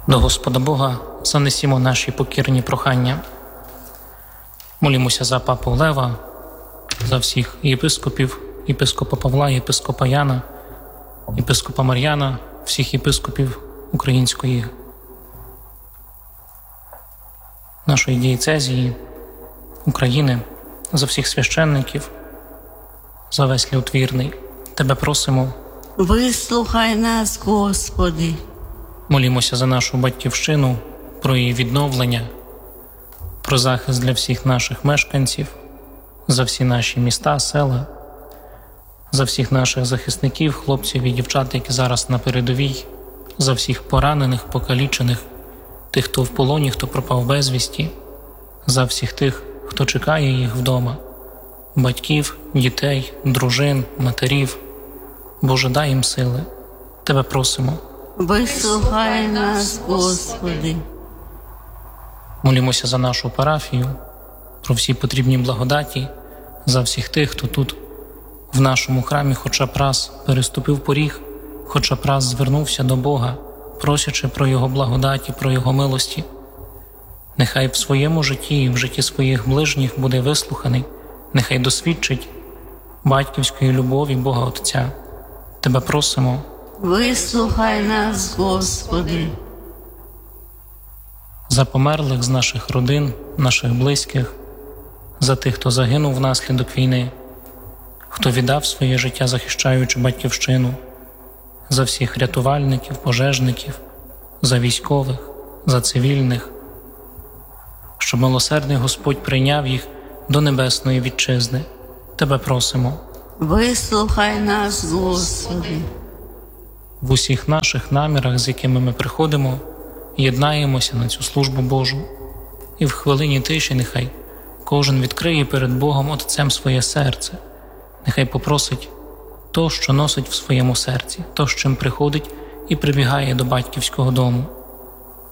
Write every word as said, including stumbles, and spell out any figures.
До Господа Бога занесімо наші покірні прохання. Молімося за папу Лева, за всіх єпископів, єпископа Павла, єпископа Яна, єпископа Мар'яна, всіх єпископів української нашої дієцезії України, за всіх священників, за весь люд вірний. Тебе просимо. Вислухай нас, Господи. Молімося за нашу батьківщину, про її відновлення, про захист для всіх наших мешканців, за всі наші міста, села, за всіх наших захисників, хлопців і дівчат, які зараз на передовій, за всіх поранених, покалічених, тих, хто в полоні, хто пропав безвісті, за всіх тих, хто чекає їх вдома, батьків, дітей, дружин, матерів. Боже, дай їм сили. Тебе просимо. Вислухай нас, Господи. Молімося за нашу парафію, про всі потрібні благодаті, за всіх тих, хто тут в нашому храмі хоча б раз переступив поріг, хоча б раз звернувся до Бога, просячи про Його благодаті, про Його милості. Нехай в своєму житті і в житті своїх ближніх буде вислуханий, нехай досвідчить батьківської любові Бога Отця. Тебе просимо. Вислухай нас, Господи. За померлих з наших родин, наших близьких, за тих, хто загинув внаслідок війни, хто віддав своє життя, захищаючи батьківщину, за всіх рятувальників, пожежників, за військових, за цивільних, щоб милосердний Господь прийняв їх до небесної вітчизни. Тебе просимо. Вислухай нас, Господи. В усіх наших намірах, з якими ми приходимо, єднаємося на цю службу Божу. І в хвилині тиші нехай кожен відкриє перед Богом Отцем своє серце. Нехай попросить то, що носить в своєму серці, то, з чим приходить і прибігає до батьківського дому.